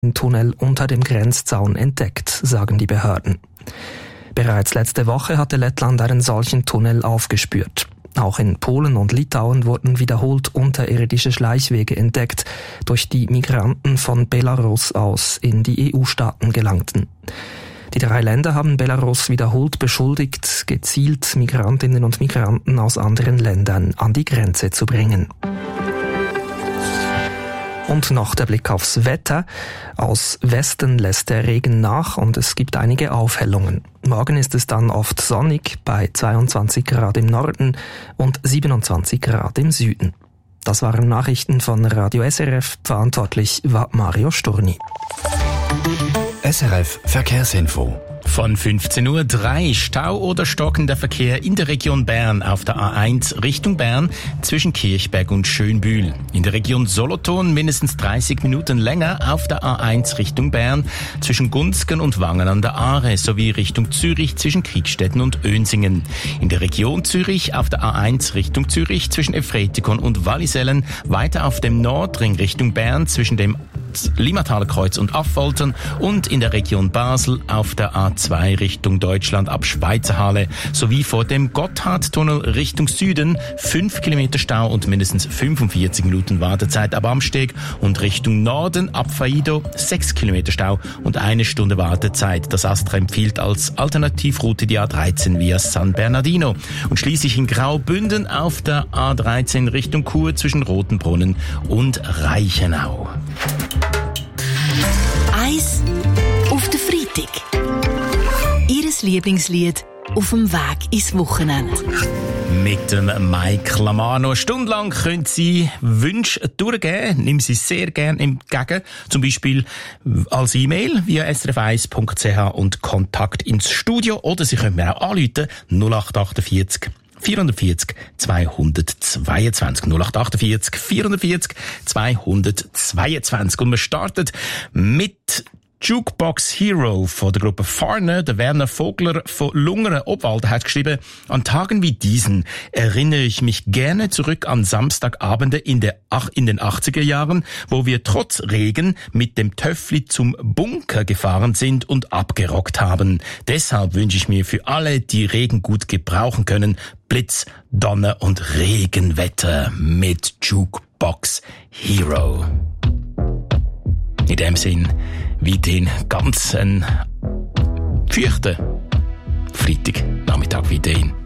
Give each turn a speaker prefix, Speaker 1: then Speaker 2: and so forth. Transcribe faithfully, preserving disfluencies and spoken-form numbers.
Speaker 1: Tunnel unter dem Grenzzaun entdeckt, sagen die Behörden. Bereits letzte Woche hatte Lettland einen solchen Tunnel aufgespürt. Auch in Polen und Litauen wurden wiederholt unterirdische Schleichwege entdeckt, durch die Migranten von Belarus aus in die E U-Staaten gelangten. Die drei Länder haben Belarus wiederholt beschuldigt, gezielt Migrantinnen und Migranten aus anderen Ländern an die Grenze zu bringen. Und noch der Blick aufs Wetter. Aus Westen lässt der Regen nach und es gibt einige Aufhellungen. Morgen ist es dann oft sonnig bei zweiundzwanzig Grad im Norden und siebenundzwanzig Grad im Süden. Das waren Nachrichten von Radio S R F. Verantwortlich war Mario Sturni.
Speaker 2: S R F Verkehrsinfo.
Speaker 3: Von fünfzehn Uhr drei Stau oder stockender Verkehr in der Region Bern auf der A eins Richtung Bern zwischen Kirchberg und Schönbühl. In der Region Solothurn mindestens dreißig Minuten länger auf der A eins Richtung Bern zwischen Gunzgen und Wangen an der Aare sowie Richtung Zürich zwischen Kriegstetten und Önsingen. In der Region Zürich auf der A eins Richtung Zürich zwischen Efretikon und Wallisellen, weiter auf dem Nordring Richtung Bern zwischen dem Limmataler Kreuz und Affoltern und in der Region Basel auf der A zwei Richtung Deutschland ab Schweizerhalle sowie vor dem Gotthardtunnel Richtung Süden fünf Kilometer Stau und mindestens fünfundvierzig Minuten Wartezeit ab Amsteg und Richtung Norden ab Faido sechs Kilometer Stau und eine Stunde Wartezeit. Das ASTRA empfiehlt als Alternativroute die A dreizehn via San Bernardino und schließlich in Graubünden auf der A dreizehn Richtung Chur zwischen Rotenbrunnen und Reichenau.
Speaker 4: Eis auf den Freitag. Ihres Lieblingslied auf dem Weg ins Wochenende.
Speaker 3: Mit dem Mike Lamano. Stundenlang können Sie Wünsche durchgeben. Nehmen Sie sehr gerne entgegen. Zum Beispiel als E-Mail via s r f eins punkt c h und Kontakt ins Studio. Oder Sie können mir auch anrufen. null acht achtundvierzig vierundvierzig zweihundertzweiundzwanzig null acht achtundvierzig vierundvierzig zweihundertzweiundzwanzig. Und wir starten mit Jukebox Hero von der Gruppe Farne. Der Werner Vogler von Lungeren Obwalden hat geschrieben: An Tagen wie diesen erinnere ich mich gerne zurück an Samstagabende in, der, in den achtziger Jahren, wo wir trotz Regen mit dem Töffli zum Bunker gefahren sind und abgerockt haben. Deshalb wünsche ich mir für alle, die Regen gut gebrauchen können, Blitz, Donner und Regenwetter mit Jukebox Hero. In dem Sinn, wie den ganzen feuchten Freitagnachmittag wie den.